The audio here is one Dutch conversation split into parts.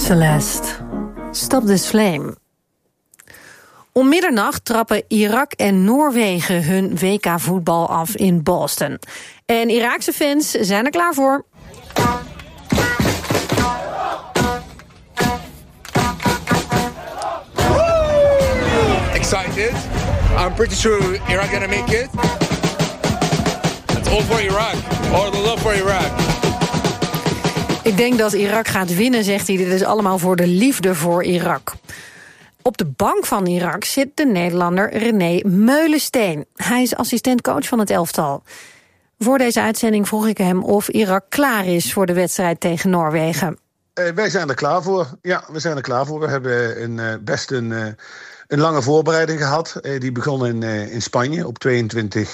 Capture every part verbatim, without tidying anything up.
Celeste, Stop This Flame. Om middernacht trappen Irak en Noorwegen hun W K-voetbal af in Boston. En Iraakse fans zijn er klaar voor. Excited. I'm pretty sure Iraq gonna make it. It's all for Iraq. All the love for Iraq. Ik denk dat Irak gaat winnen, zegt hij. Dit is allemaal voor de liefde voor Irak. Op de bank van Irak zit de Nederlander René Meulensteen. Hij is assistentcoach van het elftal. Voor deze uitzending vroeg ik hem of Irak klaar is voor de wedstrijd tegen Noorwegen. Uh, wij zijn er klaar voor. Ja, we zijn er klaar voor. We hebben een, uh, best een, uh, een lange voorbereiding gehad. Uh, die begon in, uh, in Spanje op tweeëntwintig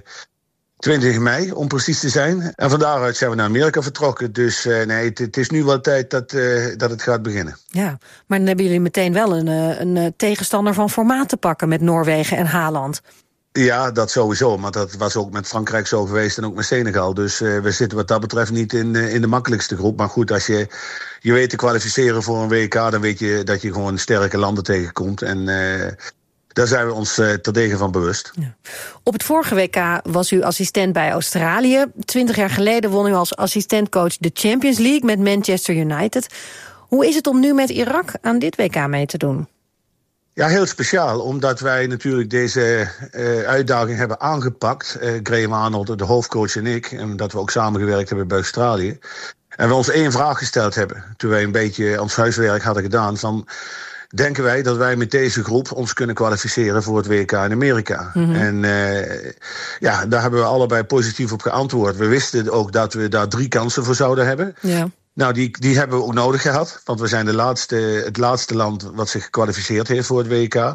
mei, om precies te zijn. En van daaruit zijn we naar Amerika vertrokken. Dus uh, nee, het, het is nu wel tijd dat, uh, dat het gaat beginnen. Ja, maar dan hebben jullie meteen wel een, een tegenstander van formaat te pakken met Noorwegen en Haaland. Ja, dat sowieso. Maar dat was ook met Frankrijk zo geweest en ook met Senegal. Dus uh, we zitten wat dat betreft niet in, uh, in de makkelijkste groep. Maar goed, als je je weet te kwalificeren voor een W K, dan weet je dat je gewoon sterke landen tegenkomt. En uh, daar zijn we ons uh, terdege van bewust. Ja. Op het vorige W K was u assistent bij Australië. Twintig jaar geleden won u als assistentcoach de Champions League met Manchester United. Hoe is het om nu met Irak aan dit W K mee te doen? Ja, heel speciaal, omdat wij natuurlijk deze uh, uitdaging hebben aangepakt. Uh, Graham Arnold, de hoofdcoach en ik, en dat we ook samengewerkt hebben bij Australië. En we ons één vraag gesteld hebben, toen wij een beetje ons huiswerk hadden gedaan, van denken wij dat wij met deze groep ons kunnen kwalificeren voor het W K in Amerika? Mm-hmm. En uh, ja, daar hebben we allebei positief op geantwoord. We wisten ook dat we daar drie kansen voor zouden hebben. Ja. Nou, die, die hebben we ook nodig gehad. Want we zijn de laatste, het laatste land wat zich gekwalificeerd heeft voor het W K. Uh,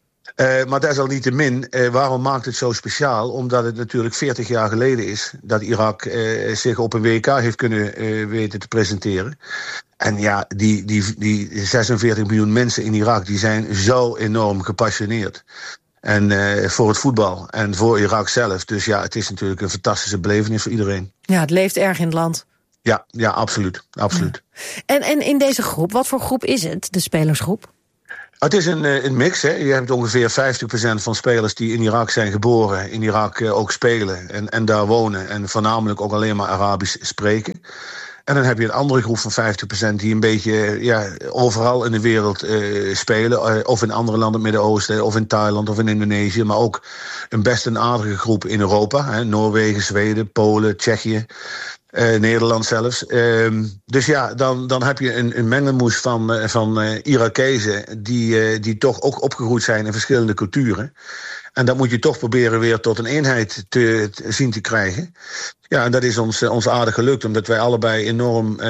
maar desalniettemin, uh, waarom maakt het zo speciaal? Omdat het natuurlijk veertig jaar geleden is dat Irak uh, zich op een W K heeft kunnen uh, weten te presenteren. En ja, die, die, die zesenveertig miljoen mensen in Irak, die zijn zo enorm gepassioneerd. En uh, voor het voetbal en voor Irak zelf. Dus ja, het is natuurlijk een fantastische belevenis voor iedereen. Ja, het leeft erg in het land. Ja, ja, absoluut. absoluut. Ja. En, en in deze groep, wat voor groep is het, de spelersgroep? Het is een, een mix. Hè. Je hebt ongeveer vijftig procent van spelers die in Irak zijn geboren, in Irak uh, ook spelen en, en daar wonen. En voornamelijk ook alleen maar Arabisch spreken. En dan heb je een andere groep van vijftig procent die een beetje ja, overal in de wereld uh, spelen. Uh, of in andere landen, het Midden-Oosten, of in Thailand, of in Indonesië. Maar ook een best een aardige groep in Europa. Hè. Noorwegen, Zweden, Polen, Tsjechië. Uh, Nederland zelfs. Uh, dus ja, dan, dan heb je een, een mengelmoes van, uh, van uh, Irakezen die, uh, die toch ook opgegroeid zijn in verschillende culturen. En dat moet je toch proberen weer tot een eenheid te, te zien te krijgen. Ja, en dat is ons, ons aardig gelukt, omdat wij allebei enorm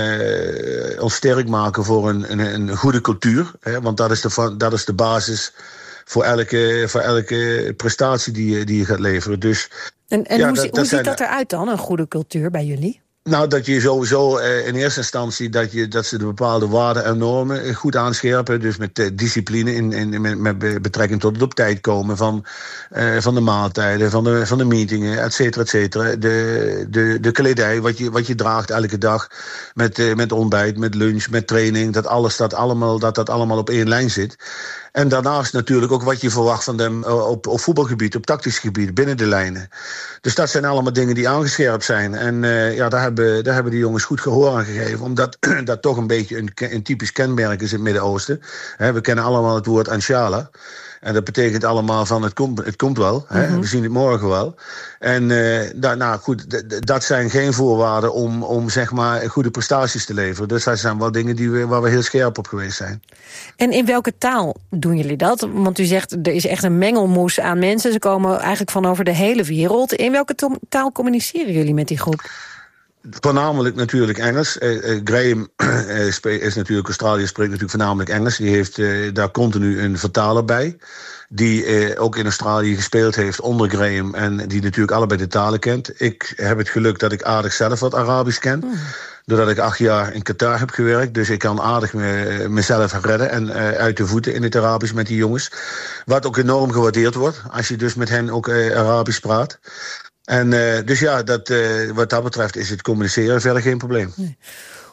uh, ons sterk maken voor een, een, een goede cultuur. Hè, want dat is de, dat is de basis voor elke, voor elke prestatie die, die je gaat leveren. Dus, en en ja, hoe, dat, hoe dat ziet zijn, dat eruit dan, een goede cultuur bij jullie? Nou, dat je sowieso uh, in eerste instantie dat, je, dat ze de bepaalde waarden en normen goed aanscherpen. Dus met uh, discipline in, in, met, met betrekking tot het op tijd komen van, uh, van de maaltijden, van de, van de meetingen, et cetera, et cetera. De, de, de kledij, wat je, wat je draagt elke dag met, uh, met ontbijt, met lunch, met training. Dat alles dat allemaal, dat, dat allemaal op één lijn zit. En daarnaast natuurlijk ook wat je verwacht van hem op, op voetbalgebied, op tactisch gebied, binnen de lijnen. Dus dat zijn allemaal dingen die aangescherpt zijn. En uh, ja, daar hebben, daar hebben die jongens goed gehoor aan gegeven. Omdat dat toch een beetje een, een typisch kenmerk is in het Midden-Oosten. He, we kennen allemaal het woord Anshala. En dat betekent allemaal van het komt, het komt wel. Hè? Mm-hmm. We zien het morgen wel. En uh, da, nou goed, d- d- dat zijn geen voorwaarden om, om zeg maar goede prestaties te leveren. Dus dat zijn wel dingen die we, waar we heel scherp op geweest zijn. En in welke taal doen jullie dat? Want u zegt, er is echt een mengelmoes aan mensen. Ze komen eigenlijk van over de hele wereld. In welke to- taal communiceren jullie met die groep? Voornamelijk natuurlijk Engels. Uh, uh, Graham uh, spe- is natuurlijk, Australië spreekt natuurlijk voornamelijk Engels. Die heeft uh, daar continu een vertaler bij. Die uh, ook in Australië gespeeld heeft onder Graham. En die natuurlijk allebei de talen kent. Ik heb het geluk dat ik aardig zelf wat Arabisch ken. Mm. Doordat ik acht jaar in Qatar heb gewerkt. Dus ik kan aardig me, mezelf redden en uh, uit de voeten in het Arabisch met die jongens. Wat ook enorm gewaardeerd wordt. Als je dus met hen ook uh, Arabisch praat. En uh, dus ja, dat, uh, wat dat betreft is het communiceren verder geen probleem. Nee.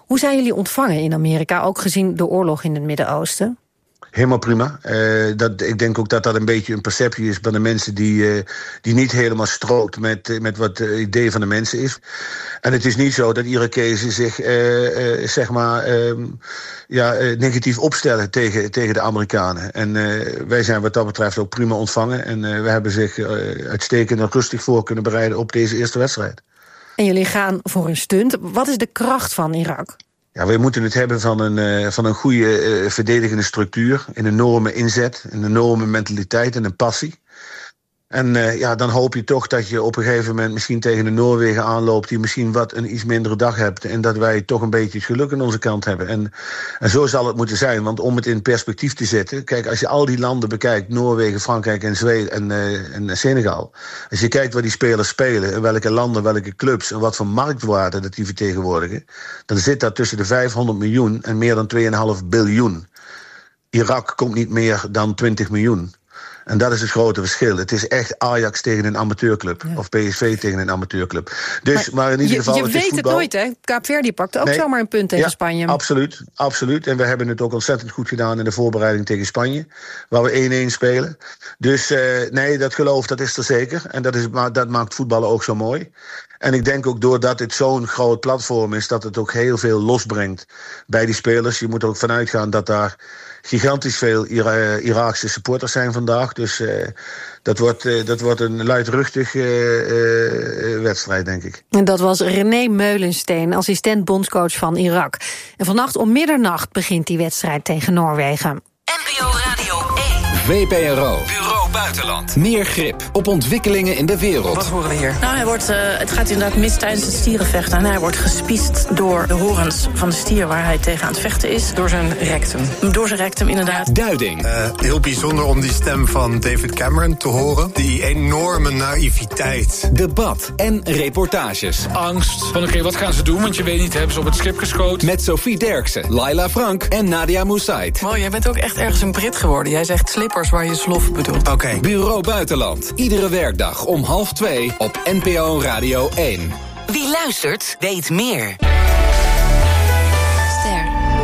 Hoe zijn jullie ontvangen in Amerika, ook gezien de oorlog in het Midden-Oosten? Helemaal prima. Uh, dat, ik denk ook dat dat een beetje een perceptie is bij de mensen die, uh, die niet helemaal strookt met, uh, met wat het idee van de mensen is. En het is niet zo dat Irakezen zich uh, uh, zeg maar uh, ja, uh, negatief opstellen tegen, tegen de Amerikanen. En uh, wij zijn wat dat betreft ook prima ontvangen. En uh, we hebben zich uh, uitstekend en rustig voor kunnen bereiden op deze eerste wedstrijd. En jullie gaan voor een stunt. Wat is de kracht van Irak? Ja, we moeten het hebben van een, uh, van een goede uh, verdedigende structuur, een enorme inzet, een enorme mentaliteit en een passie. En uh, ja, dan hoop je toch dat je op een gegeven moment misschien tegen de Noorwegen aanloopt die misschien wat een iets mindere dag hebt en dat wij toch een beetje het geluk aan onze kant hebben. En, en zo zal het moeten zijn, want om het in perspectief te zetten, kijk, als je al die landen bekijkt, Noorwegen, Frankrijk en Zweden en, uh, en Senegal, als je kijkt waar die spelers spelen en welke landen, welke clubs en wat voor marktwaarde dat die vertegenwoordigen, dan zit dat tussen de vijfhonderd miljoen en meer dan twee komma vijf biljoen. Irak komt niet meer dan twintig miljoen. En dat is het grote verschil. Het is echt Ajax tegen een amateurclub. Ja. Of P S V tegen een amateurclub. Dus, maar, maar in ieder je, geval, je het weet is het nooit, hè? Kaapverdi pakte ook nee. zomaar een punt tegen ja, Spanje. Absoluut, absoluut. En we hebben het ook ontzettend goed gedaan in de voorbereiding tegen Spanje. Waar we één-één spelen. Dus uh, nee, dat geloof, dat is er zeker. En dat, is, dat maakt voetballen ook zo mooi. En ik denk ook doordat het zo'n groot platform is, dat het ook heel veel losbrengt bij die spelers. Je moet er ook vanuit gaan dat daar gigantisch veel Ira- Iraakse supporters zijn vandaag. Dus uh, dat, wordt, uh, dat wordt een luidruchtige uh, uh, wedstrijd, denk ik. En dat was René Meulensteen, assistent bondscoach van Irak. En vannacht om middernacht begint die wedstrijd tegen Noorwegen. N P O Radio één. V P R O. Bureau Buitenland. Meer grip op ontwikkelingen in de wereld. Wat horen we hier? Nou, hij wordt, uh, het gaat inderdaad mis tijdens het stierenvechten. En hij wordt gespiest door de horens van de stier waar hij tegen aan het vechten is. Door zijn rectum. Door zijn rectum, inderdaad. Duiding. Uh, heel bijzonder om die stem van David Cameron te horen. Die enorme naïviteit. Debat en reportages. Angst. Van oké, okay, wat gaan ze doen? Want je weet niet, hebben ze op het schip geschoten? Met Sophie Derksen, Laila Frank en Nadia Moussaid. Wow, jij bent ook echt ergens een Brit geworden. Jij zegt slippers waar je slof bedoelt. Oké. Okay. Bureau Buitenland. Iedere werkdag om half twee op N P O Radio één. Wie luistert, weet meer. Ster.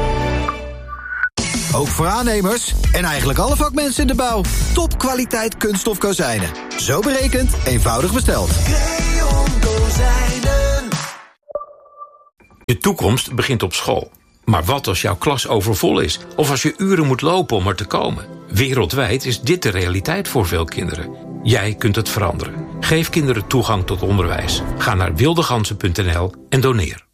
Ook voor aannemers en eigenlijk alle vakmensen in de bouw. Topkwaliteit kunststof kozijnen. Zo berekend, eenvoudig besteld. Creon Kozijnen. Je toekomst begint op school. Maar wat als jouw klas overvol is? Of als je uren moet lopen om er te komen? Wereldwijd is dit de realiteit voor veel kinderen. Jij kunt het veranderen. Geef kinderen toegang tot onderwijs. Ga naar wildegansen punt n l en doneer.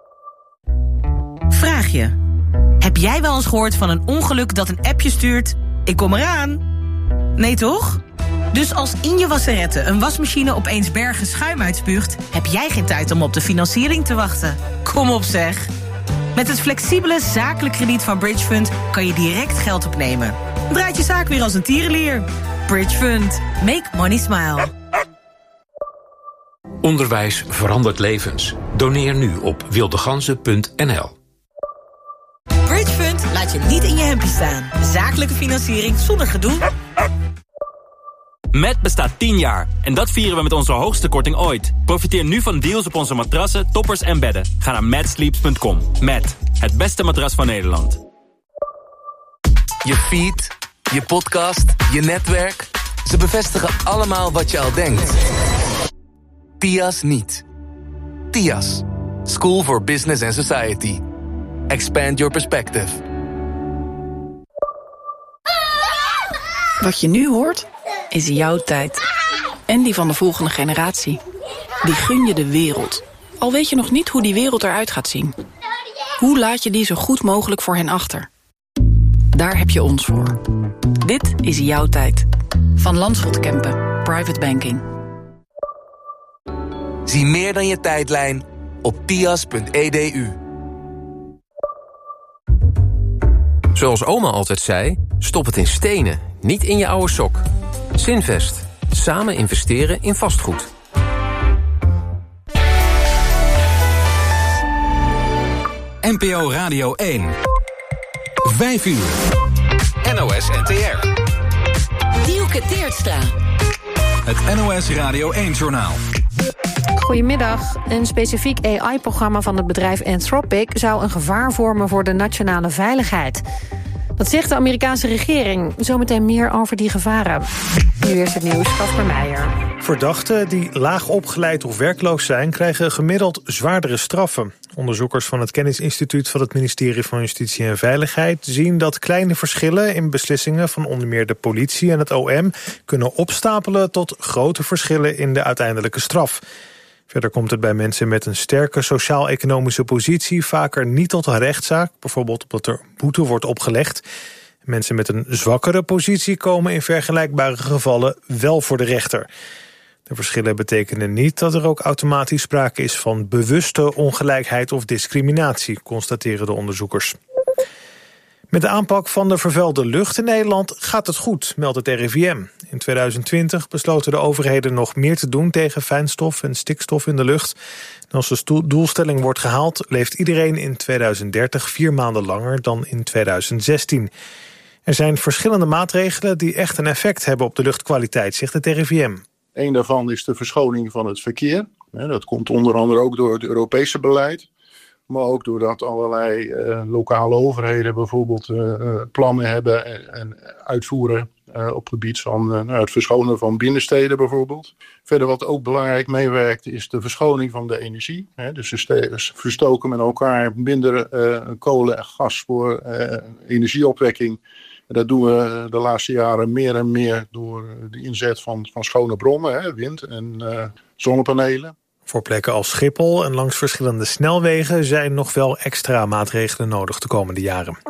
Vraag je. Heb jij wel eens gehoord van een ongeluk dat een appje stuurt? Ik kom eraan. Nee toch? Dus als in je wasserette een wasmachine opeens bergen schuim uitspuugt, heb jij geen tijd om op de financiering te wachten. Kom op zeg. Met het flexibele zakelijk krediet van Bridgefund kan je direct geld opnemen. Draait je zaak weer als een tierenlier. Bridgefund. Make money smile. Onderwijs verandert levens. Doneer nu op wildegansen punt n l. Bridgefund laat je niet in je hempje staan. Zakelijke financiering zonder gedoe. Met bestaat tien jaar. En dat vieren we met onze hoogste korting ooit. Profiteer nu van deals op onze matrassen, toppers en bedden. Ga naar mat sleeps punt com. Mat, het beste matras van Nederland. Je feed, je podcast, je netwerk. Ze bevestigen allemaal wat je al denkt. T I A S niet. T I A S. School for Business and Society. Expand your perspective. Wat je nu hoort, is jouw tijd. En die van de volgende generatie. Die gun je de wereld. Al weet je nog niet hoe die wereld eruit gaat zien. Hoe laat je die zo goed mogelijk voor hen achter? Daar heb je ons voor. Dit is jouw tijd. Van Landschot Kempen, Private Banking. Zie meer dan je tijdlijn op tias punt e d u. Zoals oma altijd zei, stop het in stenen, niet in je oude sok. Zinvest. Samen investeren in vastgoed. N P O Radio één. Vijf uur. N O S N T R. Dielke Teertstra. Het N O S Radio één-journaal. Goedemiddag. Een specifiek A I-programma van het bedrijf Anthropic zou een gevaar vormen voor de nationale veiligheid. Dat zegt de Amerikaanse regering. Zometeen meer over die gevaren. Nu eerst het nieuws, Casper Meijer. Verdachten die laag opgeleid of werkloos zijn, krijgen gemiddeld zwaardere straffen. Onderzoekers van het Kennisinstituut van het ministerie van Justitie en Veiligheid zien dat kleine verschillen in beslissingen van onder meer de politie en het O M kunnen opstapelen tot grote verschillen in de uiteindelijke straf. Verder komt het bij mensen met een sterke sociaal-economische positie vaker niet tot een rechtszaak, bijvoorbeeld omdat er boete wordt opgelegd. Mensen met een zwakkere positie komen in vergelijkbare gevallen wel voor de rechter. De verschillen betekenen niet dat er ook automatisch sprake is van bewuste ongelijkheid of discriminatie, constateren de onderzoekers. Met de aanpak van de vervuilde lucht in Nederland gaat het goed, meldt het R I V M. In tweeduizend twintig besloten de overheden nog meer te doen tegen fijnstof en stikstof in de lucht. En als de doelstelling wordt gehaald, leeft iedereen in tweeduizend dertig vier maanden langer dan in tweeduizend zestien. Er zijn verschillende maatregelen die echt een effect hebben op de luchtkwaliteit, zegt het R I V M. Eén daarvan is de verschoning van het verkeer. Dat komt onder andere ook door het Europese beleid. Maar ook doordat allerlei uh, lokale overheden bijvoorbeeld uh, plannen hebben en, en uitvoeren uh, op het gebied van uh, nou, het verschonen van binnensteden bijvoorbeeld. Verder wat ook belangrijk meewerkt is de verschoning van de energie. Hè, dus we verstoken met elkaar minder uh, kolen en gas voor uh, energieopwekking. En dat doen we de laatste jaren meer en meer door de inzet van, van schone bronnen, hè, wind en uh, zonnepanelen. Voor plekken als Schiphol en langs verschillende snelwegen zijn nog wel extra maatregelen nodig de komende jaren.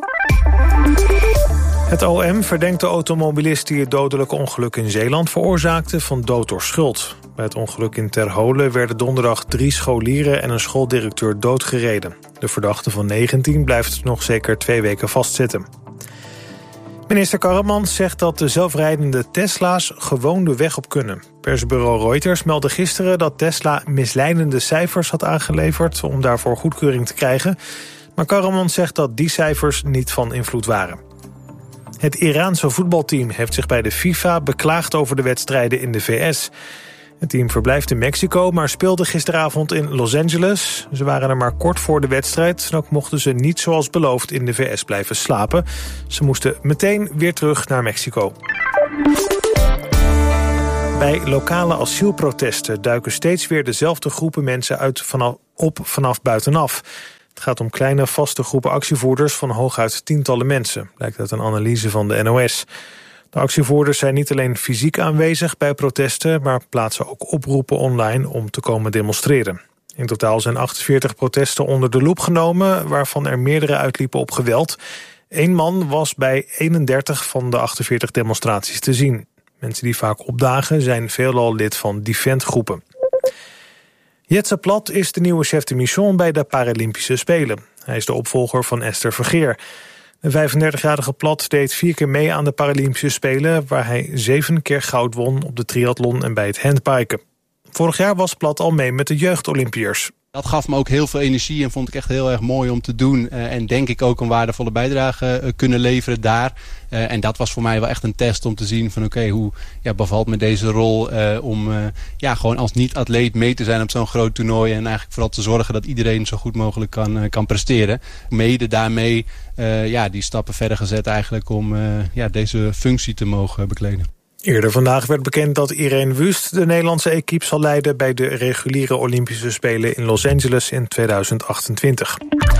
Het O M verdenkt de automobilist die het dodelijke ongeluk in Zeeland veroorzaakte van dood door schuld. Bij het ongeluk in Terholen werden donderdag drie scholieren en een schooldirecteur doodgereden. De verdachte van negentien blijft nog zeker twee weken vastzitten. Minister Karremans zegt dat de zelfrijdende Tesla's gewoon de weg op kunnen. Persbureau Reuters meldde gisteren dat Tesla misleidende cijfers had aangeleverd om daarvoor goedkeuring te krijgen. Maar Karremans zegt dat die cijfers niet van invloed waren. Het Iraanse voetbalteam heeft zich bij de FIFA beklaagd over de wedstrijden in de V S. Het team verblijft in Mexico, maar speelde gisteravond in Los Angeles. Ze waren er maar kort voor de wedstrijd en ook mochten ze niet zoals beloofd in de V S blijven slapen. Ze moesten meteen weer terug naar Mexico. Bij lokale asielprotesten duiken steeds weer dezelfde groepen mensen uit vanaf, op vanaf buitenaf. Het gaat om kleine vaste groepen actievoerders van hooguit tientallen mensen, blijkt uit een analyse van de N O S. De actievoerders zijn niet alleen fysiek aanwezig bij protesten, maar plaatsen ook oproepen online om te komen demonstreren. In totaal zijn achtenveertig protesten onder de loep genomen, waarvan er meerdere uitliepen op geweld. Eén man was bij eenendertig van de achtenveertig demonstraties te zien. Mensen die vaak opdagen zijn veelal lid van Defend-groepen. Jetse Plat is de nieuwe chef de mission bij de Paralympische Spelen. Hij is de opvolger van Esther Vergeer. De vijfendertigjarige Plat deed vier keer mee aan de Paralympische Spelen, waar hij zeven keer goud won op de triathlon en bij het handbiken. Vorig jaar was Plat al mee met de jeugd-Olympiërs. Dat gaf me ook heel veel energie en vond ik echt heel erg mooi om te doen. Uh, en denk ik ook een waardevolle bijdrage uh, kunnen leveren daar. Uh, en dat was voor mij wel echt een test om te zien van oké, okay, hoe ja, bevalt me deze rol uh, om uh, ja, gewoon als niet-atleet mee te zijn op zo'n groot toernooi. En eigenlijk vooral te zorgen dat iedereen zo goed mogelijk kan, uh, kan presteren. Mede daarmee uh, ja, die stappen verder gezet eigenlijk om uh, ja, deze functie te mogen bekleden. Eerder vandaag werd bekend dat Irene Wust de Nederlandse equipe zal leiden bij de reguliere Olympische Spelen in Los Angeles in tweeduizend achtentwintig.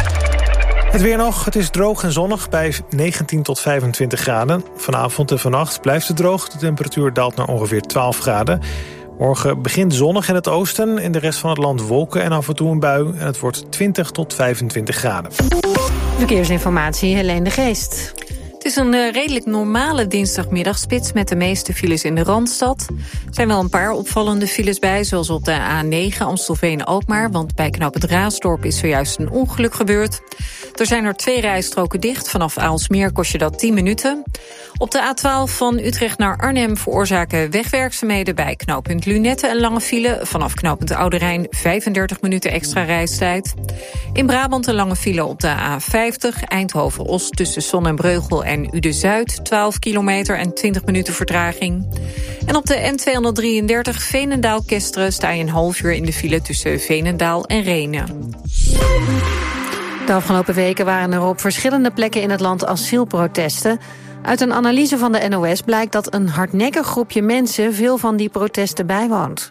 Het weer nog, het is droog en zonnig bij negentien tot vijfentwintig graden. Vanavond en vannacht blijft het droog, de temperatuur daalt naar ongeveer twaalf graden. Morgen begint zonnig in het oosten, in de rest van het land wolken en af en toe een bui. En het wordt twintig tot vijfentwintig graden. Verkeersinformatie, Helene de Geest. Het is een uh, redelijk normale dinsdagmiddagspits met de meeste files in de Randstad. Er zijn wel een paar opvallende files bij, zoals op de A negen Amstelveen-Alkmaar, want bij knooppunt Raasdorp is zojuist een ongeluk gebeurd. Er zijn er twee rijstroken dicht, vanaf Aalsmeer kost je dat tien minuten. Op de A twaalf van Utrecht naar Arnhem veroorzaken wegwerkzaamheden bij knooppunt Lunette een lange file. Vanaf knooppunt Oude Rijn vijfendertig minuten extra reistijd. In Brabant een lange file op de A vijftig, Eindhoven-Os tussen Son en Breugel en en Uden-Zuid twaalf kilometer en twintig minuten vertraging. En op de N tweehonderddrieëndertig Veenendaal-Kesteren sta je een half uur in de file tussen Veenendaal en Rhenen. De afgelopen weken waren er op verschillende plekken in het land asielprotesten. Uit een analyse van de N O S blijkt dat een hardnekkig groepje mensen veel van die protesten bijwoont.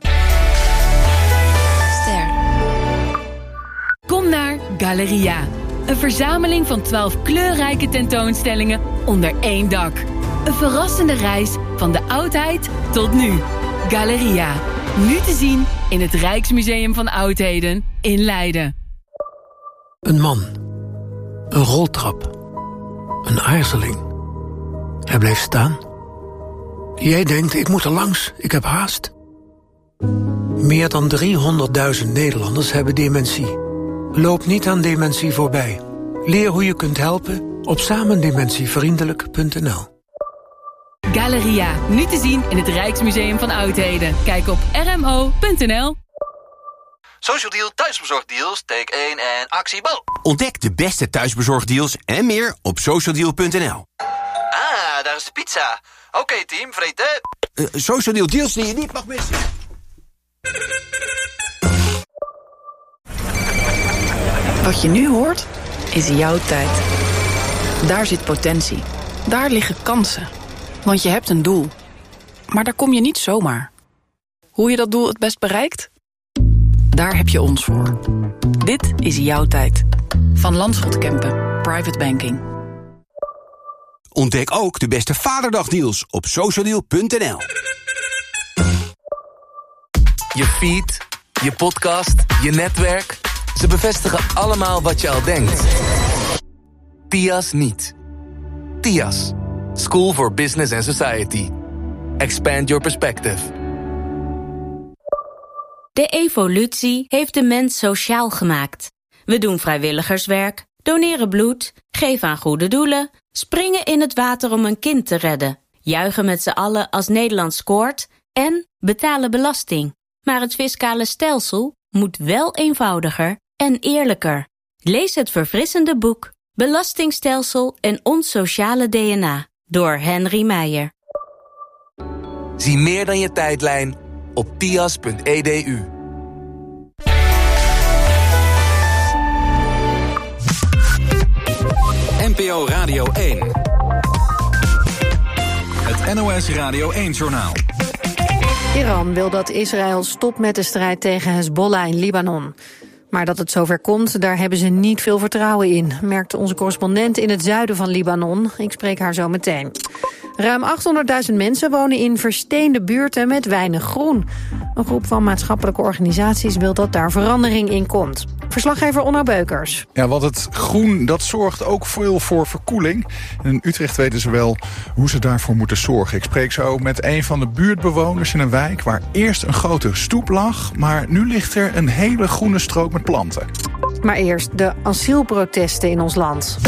Ster. Kom naar Galeria. Een verzameling van twaalf kleurrijke tentoonstellingen onder één dak. Een verrassende reis van de oudheid tot nu. Galeria. Nu te zien in het Rijksmuseum van Oudheden in Leiden. Een man. Een roltrap. Een aarzeling. Hij bleef staan. Jij denkt, ik moet er langs, ik heb haast. Meer dan driehonderdduizend Nederlanders hebben dementie. Loop niet aan dementie voorbij. Leer hoe je kunt helpen op samendementievriendelijk punt n l. Galeria, nu te zien in het Rijksmuseum van Oudheden. Kijk op r m o punt n l. Social Deal thuisbezorgdeals, take één en actie, bal. Ontdek de beste thuisbezorgdeals en meer op social deal punt n l. Ah, daar is de pizza. Oké, okay, team, vreten. Uh, Social Deal deals die je niet mag missen. Wat je nu hoort, is jouw tijd. Daar zit potentie. Daar liggen kansen. Want je hebt een doel. Maar daar kom je niet zomaar. Hoe je dat doel het best bereikt? Daar heb je ons voor. Dit is jouw tijd. Van Landschot Kempen, Private Banking. Ontdek ook de beste Vaderdagdeals op social deal punt n l. Je feed, je podcast, je netwerk. Ze bevestigen allemaal wat je al denkt. T I A S niet. T I A S. School for Business and Society. Expand your perspective. De evolutie heeft de mens sociaal gemaakt. We doen vrijwilligerswerk, doneren bloed, geven aan goede doelen, springen in het water om een kind te redden, juichen met z'n allen als Nederland scoort en betalen belasting. Maar het fiscale stelsel moet wel eenvoudiger en eerlijker. Lees het verfrissende boek Belastingstelsel en ons sociale D N A door Henry Meijer. Zie meer dan je tijdlijn op t i a s punt e d u. N P O Radio één. Het N O S Radio één-journaal. Iran wil dat Israël stopt met de strijd tegen Hezbollah in Libanon. Maar dat het zover komt, daar hebben ze niet veel vertrouwen in, merkt onze correspondent in het zuiden van Libanon. Ik spreek haar zo meteen. Ruim achthonderdduizend mensen wonen in versteende buurten met weinig groen. Een groep van maatschappelijke organisaties wil dat daar verandering in komt. Verslaggever Onno Beukers. Ja, want het groen dat zorgt ook veel voor verkoeling. En in Utrecht weten ze wel hoe ze daarvoor moeten zorgen. Ik spreek zo met een van de buurtbewoners in een wijk waar eerst een grote stoep lag, maar nu ligt er een hele groene strook met planten. Maar eerst de asielprotesten in ons land.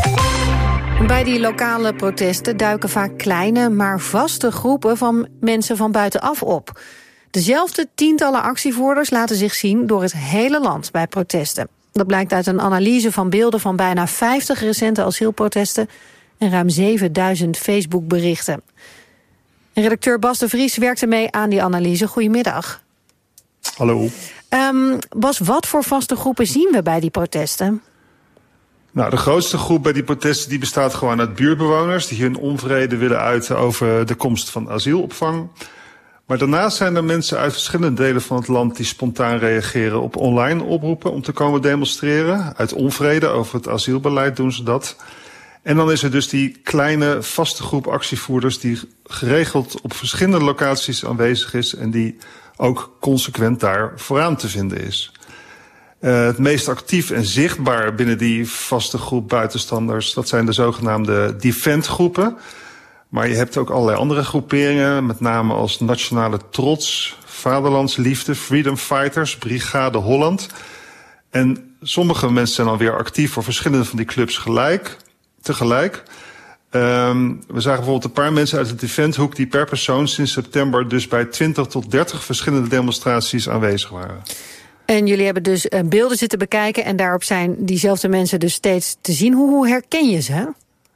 Bij die lokale protesten duiken vaak kleine, maar vaste groepen van mensen van buitenaf op. Dezelfde tientallen actievoerders laten zich zien door het hele land bij protesten. Dat blijkt uit een analyse van beelden van bijna vijftig recente asielprotesten en ruim zevenduizend Facebook-berichten. Redacteur Bas de Vries werkte mee aan die analyse. Goedemiddag. Hallo. Um, Bas, wat voor vaste groepen zien we bij die protesten? Nou, de grootste groep bij die protesten die bestaat gewoon uit buurtbewoners die hun onvrede willen uiten over de komst van asielopvang. Maar daarnaast zijn er mensen uit verschillende delen van het land die spontaan reageren op online oproepen om te komen demonstreren. Uit onvrede over het asielbeleid doen ze dat. En dan is er dus die kleine vaste groep actievoerders die geregeld op verschillende locaties aanwezig is en die ook consequent daar vooraan te vinden is. Uh, het meest actief en zichtbaar binnen die vaste groep buitenstanders, dat zijn de zogenaamde defendgroepen. Maar je hebt ook allerlei andere groeperingen, met name als Nationale Trots, Vaderlandsliefde, Freedom Fighters, Brigade Holland. En sommige mensen zijn alweer actief voor verschillende van die clubs gelijk, tegelijk. Um, we zagen bijvoorbeeld een paar mensen uit de defendhoek die per persoon sinds september dus bij twintig tot dertig verschillende demonstraties aanwezig waren. En jullie hebben dus uh, beelden zitten bekijken en daarop zijn diezelfde mensen dus steeds te zien. Hoe, hoe herken je ze?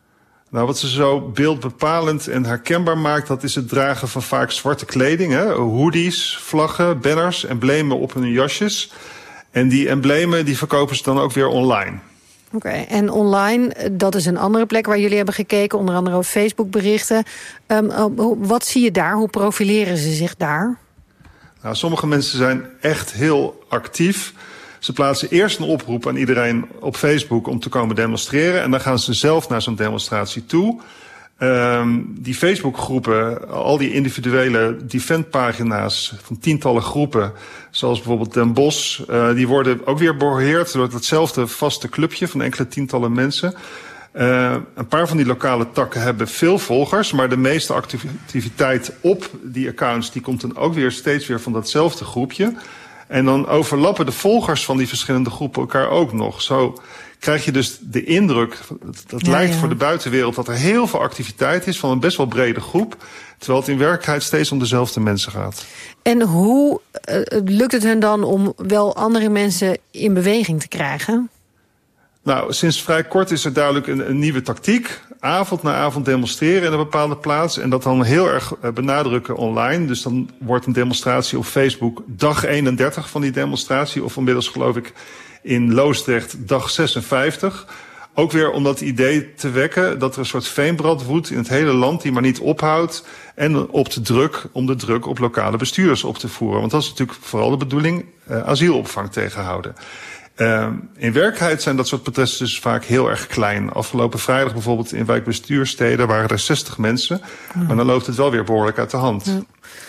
Nou, wat ze zo beeldbepalend en herkenbaar maakt, dat is het dragen van vaak zwarte kleding. Hè? Hoodies, vlaggen, banners, emblemen op hun jasjes. En die emblemen die verkopen ze dan ook weer online. Oké, okay, en online, dat is een andere plek waar jullie hebben gekeken, onder andere op Facebook berichten. Um, wat zie je daar? Hoe profileren ze zich daar? Nou, sommige mensen zijn echt heel actief. Ze plaatsen eerst een oproep aan iedereen op Facebook om te komen demonstreren. En dan gaan ze zelf naar zo'n demonstratie toe. Um, die Facebookgroepen, al die individuele defendpagina's van tientallen groepen, zoals bijvoorbeeld Den Bosch, uh, die worden ook weer beheerd door datzelfde vaste clubje van enkele tientallen mensen. Uh, een paar van die lokale takken hebben veel volgers, maar de meeste activiteit op die accounts die komt dan ook weer steeds weer van datzelfde groepje. En dan overlappen de volgers van die verschillende groepen elkaar ook nog. Zo krijg je dus de indruk, dat ja, lijkt ja. voor de buitenwereld, dat er heel veel activiteit is van een best wel brede groep, terwijl het in werkelijkheid steeds om dezelfde mensen gaat. En hoe uh, lukt het hun dan om wel andere mensen in beweging te krijgen? Nou, sinds vrij kort is er duidelijk een, een nieuwe tactiek. Avond na avond demonstreren in een bepaalde plaats. En dat dan heel erg uh, benadrukken online. Dus dan wordt een demonstratie op Facebook dag eenendertig van die demonstratie. Of inmiddels geloof ik in Loosdrecht dag zesenvijftig. Ook weer om dat idee te wekken dat er een soort veenbrand woedt in het hele land die maar niet ophoudt. En op de druk, om de druk op lokale bestuurders op te voeren. Want dat is natuurlijk vooral de bedoeling, uh, asielopvang tegenhouden. Uh, in werkelijkheid zijn dat soort protesten dus vaak heel erg klein. Afgelopen vrijdag bijvoorbeeld in wijkbestuursteden waren er zestig mensen. Ja. Maar dan loopt het wel weer behoorlijk uit de hand. Ja.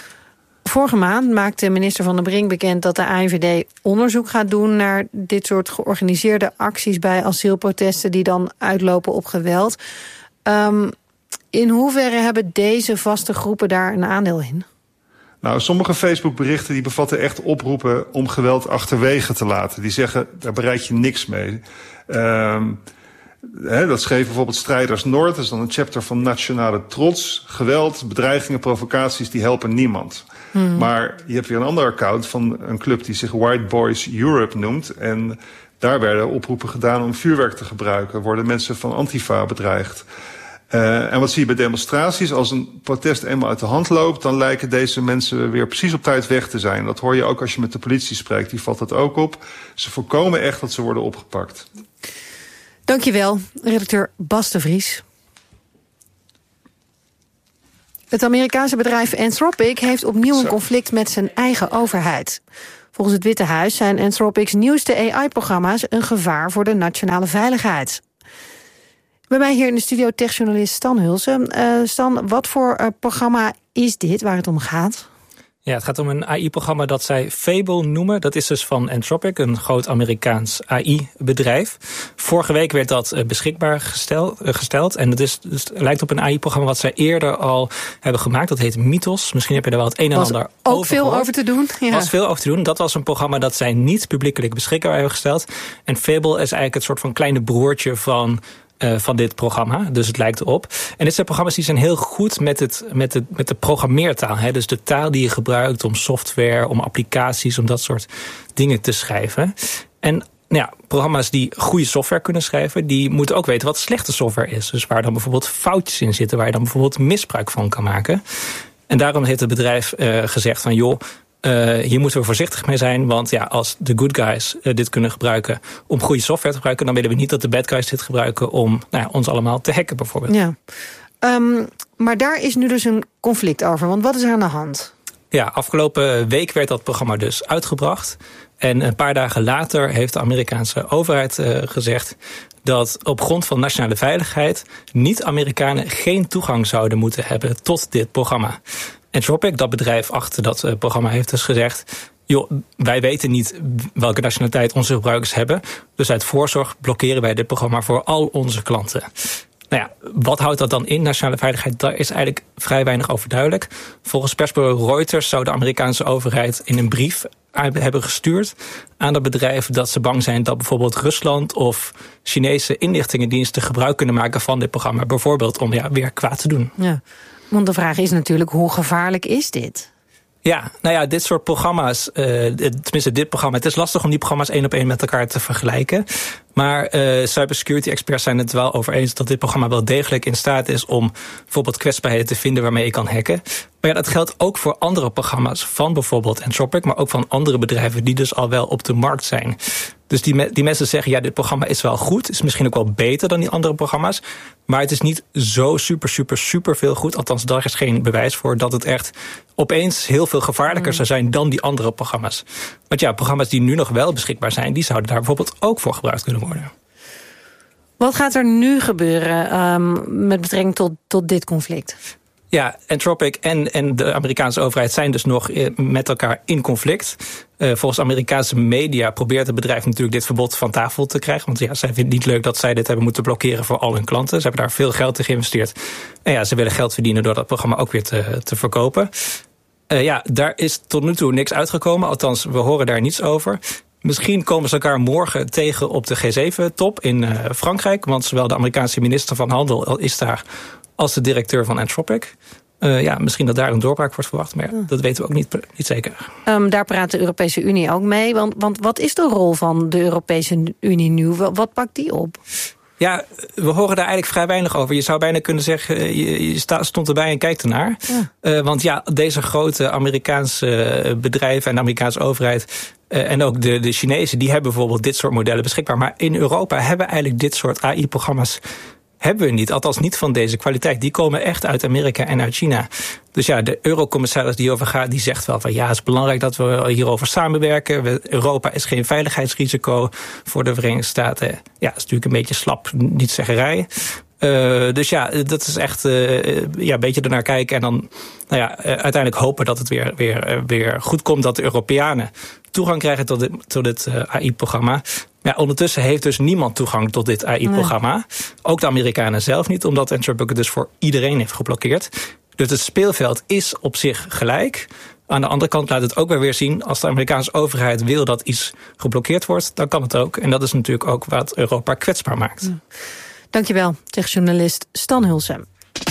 Vorige maand maakte minister Van den Brink bekend dat de A I V D onderzoek gaat doen naar dit soort georganiseerde acties bij asielprotesten die dan uitlopen op geweld. Um, in hoeverre hebben deze vaste groepen daar een aandeel in? Nou, sommige Facebook-berichten die bevatten echt oproepen om geweld achterwege te laten. Die zeggen, daar bereik je niks mee. Um, he, dat schreef bijvoorbeeld Strijders Noord, dat is dan een chapter van Nationale Trots. Geweld, bedreigingen, provocaties, die helpen niemand. Hmm. Maar je hebt weer een ander account van een club die zich White Boys Europe noemt. En daar werden oproepen gedaan om vuurwerk te gebruiken. Worden mensen van Antifa bedreigd. Uh, en wat zie je bij demonstraties? Als een protest eenmaal uit de hand loopt, dan lijken deze mensen weer precies op tijd weg te zijn. Dat hoor je ook als je met de politie spreekt. Die valt dat ook op. Ze voorkomen echt dat ze worden opgepakt. Dankjewel, redacteur Bas de Vries. Het Amerikaanse bedrijf Anthropic heeft opnieuw een conflict met zijn eigen overheid. Volgens het Witte Huis zijn Anthropic's nieuwste A I-programma's een gevaar voor de nationale veiligheid. Bij mij hier in de studio techjournalist Stan Hulsen. Uh, Stan, wat voor uh, programma is dit waar het om gaat? Ja, het gaat om een A I-programma dat zij Fable noemen. Dat is dus van Anthropic, een groot Amerikaans A I-bedrijf. Vorige week werd dat uh, beschikbaar gestel, uh, gesteld. En het, is, dus, het lijkt op een A I-programma wat zij eerder al hebben gemaakt. Dat heet Mythos. Misschien heb je er wel het een en was ander ook over veel gehoord. over te doen. Ja. was veel over te doen. Dat was een programma dat zij niet publiekelijk beschikbaar hebben gesteld. En Fable is eigenlijk het soort van kleine broertje van Uh, van dit programma. Dus het lijkt erop. En dit zijn programma's die zijn heel goed met, het, met, het, met de programmeertaal. Hè? Dus de taal die je gebruikt om software, om applicaties, om dat soort dingen te schrijven. En nou ja, programma's die goede software kunnen schrijven, die moeten ook weten wat slechte software is. Dus waar dan bijvoorbeeld foutjes in zitten, waar je dan bijvoorbeeld misbruik van kan maken. En daarom heeft het bedrijf uh, gezegd van joh, Uh, hier moeten we voorzichtig mee zijn, want ja, als de good guys uh, dit kunnen gebruiken om goede software te gebruiken, dan willen we niet dat de bad guys dit gebruiken om nou ja, ons allemaal te hacken bijvoorbeeld. Ja. Um, maar daar is nu dus een conflict over, want wat is er aan de hand? Ja, afgelopen week werd dat programma dus uitgebracht. En een paar dagen later heeft de Amerikaanse overheid uh, gezegd dat op grond van nationale veiligheid niet-Amerikanen geen toegang zouden moeten hebben tot dit programma. Anthropic, dat bedrijf achter dat uh, programma, heeft dus gezegd, joh, wij weten niet welke nationaliteit onze gebruikers hebben. Dus uit voorzorg blokkeren wij dit programma voor al onze klanten. Nou ja, wat houdt dat dan in, nationale veiligheid? Daar is eigenlijk vrij weinig over duidelijk. Volgens persbureau Reuters zou de Amerikaanse overheid in een brief hebben gestuurd aan dat bedrijf dat ze bang zijn dat bijvoorbeeld Rusland of Chinese inlichtingendiensten gebruik kunnen maken van dit programma. Bijvoorbeeld om ja, weer kwaad te doen. Ja. Want de vraag is natuurlijk, hoe gevaarlijk is dit? Ja, nou ja, dit soort programma's, uh, tenminste dit programma, het is lastig om die programma's één op één met elkaar te vergelijken. Maar uh, cybersecurity experts zijn het wel over eens dat dit programma wel degelijk in staat is om bijvoorbeeld kwetsbaarheden te vinden waarmee je kan hacken. Maar ja, dat geldt ook voor andere programma's van bijvoorbeeld Anthropic, maar ook van andere bedrijven die dus al wel op de markt zijn. Dus die, me, die mensen zeggen, ja, dit programma is wel goed, is misschien ook wel beter dan die andere programma's, maar het is niet zo super, super, super veel goed. Althans, daar is geen bewijs voor dat het echt opeens heel veel gevaarlijker mm. zou zijn dan die andere programma's. Want ja, programma's die nu nog wel beschikbaar zijn, die zouden daar bijvoorbeeld ook voor gebruikt kunnen worden. Wat gaat er nu gebeuren um, met betrekking tot, tot dit conflict? Ja, Anthropic en, en de Amerikaanse overheid zijn dus nog met elkaar in conflict. Uh, volgens Amerikaanse media probeert het bedrijf natuurlijk dit verbod van tafel te krijgen. Want ja, zij vinden het niet leuk dat zij dit hebben moeten blokkeren voor al hun klanten. Ze hebben daar veel geld in geïnvesteerd. En ja, ze willen geld verdienen door dat programma ook weer te, te verkopen. Uh, ja, daar is tot nu toe niks uitgekomen. Althans, we horen daar niets over. Misschien komen ze elkaar morgen tegen op de G zeven top in uh, Frankrijk. Want zowel de Amerikaanse minister van Handel is daar als de directeur van Anthropic. Uh, ja, misschien dat daar een doorbraak wordt verwacht, maar ja, dat weten we ook niet, niet zeker. Um, daar praat de Europese Unie ook mee. Want, want wat is de rol van de Europese Unie nu? Wat pakt die op? Ja, we horen daar eigenlijk vrij weinig over. Je zou bijna kunnen zeggen, je, je sta, stond erbij en kijkt ernaar. Ja. Uh, want ja, deze grote Amerikaanse bedrijven en de Amerikaanse overheid Uh, en ook de, de Chinezen, die hebben bijvoorbeeld dit soort modellen beschikbaar. Maar in Europa hebben we eigenlijk dit soort A I-programma's hebben we niet. Althans niet van deze kwaliteit. Die komen echt uit Amerika en uit China. Dus ja, de eurocommissaris die over gaat, die zegt wel van ja, het is belangrijk dat we hierover samenwerken. We, Europa is geen veiligheidsrisico voor de Verenigde Staten. Ja, dat is natuurlijk een beetje slap, niet zeggerij. Uh, dus ja, dat is echt uh, ja, een beetje ernaar kijken. En dan nou ja, uh, uiteindelijk hopen dat het weer, weer, uh, weer goed komt. Dat de Europeanen toegang krijgen tot dit, tot dit uh, A I-programma. Ja, ondertussen heeft dus niemand toegang tot dit A I-programma. Nee. Ook de Amerikanen zelf niet, omdat Anthropic het dus voor iedereen heeft geblokkeerd. Dus het speelveld is op zich gelijk. Aan de andere kant laat het ook weer weer zien, als de Amerikaanse overheid wil dat iets geblokkeerd wordt, dan kan het ook. En dat is natuurlijk ook wat Europa kwetsbaar maakt. Ja. Dankjewel, zegt journalist Stan Hulsem.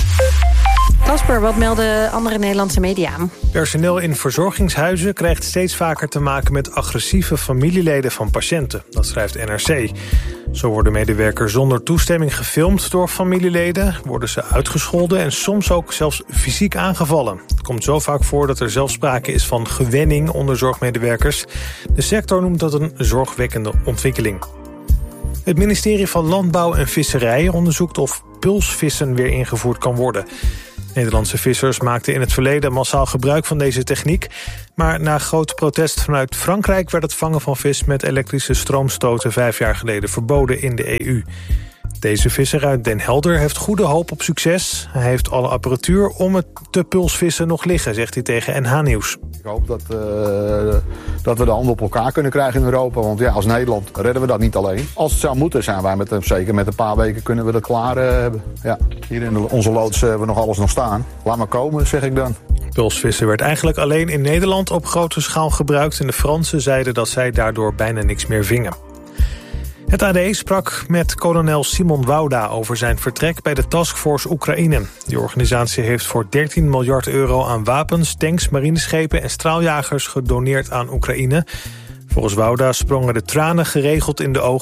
Casper, wat melden andere Nederlandse media? Personeel in verzorgingshuizen krijgt steeds vaker te maken met agressieve familieleden van patiënten. Dat schrijft N R C. Zo worden medewerkers zonder toestemming gefilmd door familieleden, worden ze uitgescholden en soms ook zelfs fysiek aangevallen. Het komt zo vaak voor dat er zelfs sprake is van gewenning onder zorgmedewerkers. De sector noemt dat een zorgwekkende ontwikkeling. Het ministerie van Landbouw en Visserij onderzoekt of pulsvissen weer ingevoerd kan worden. Nederlandse vissers maakten in het verleden massaal gebruik van deze techniek. Maar na groot protest vanuit Frankrijk werd het vangen van vis met elektrische stroomstoten vijf jaar geleden verboden in de E U. Deze visser uit Den Helder heeft goede hoop op succes. Hij heeft alle apparatuur om het te pulsvissen nog liggen, zegt hij tegen N H Nieuws. Ik hoop dat, uh, dat we de handen op elkaar kunnen krijgen in Europa. Want ja, als Nederland redden we dat niet alleen. Als het zou moeten, zijn wij met, zeker met een paar weken kunnen we dat klaar uh, hebben. Ja, hier in de, onze loods hebben we nog alles nog staan. Laat maar komen, zeg ik dan. Pulsvissen werd eigenlijk alleen in Nederland op grote schaal gebruikt. En de Fransen zeiden dat zij daardoor bijna niks meer vingen. Het A D sprak met kolonel Simon Wouda over zijn vertrek bij de Taskforce Oekraïne. Die organisatie heeft voor dertien miljard euro aan wapens, tanks, marineschepen en straaljagers gedoneerd aan Oekraïne. Volgens Wouda sprongen de tranen geregeld in de ogen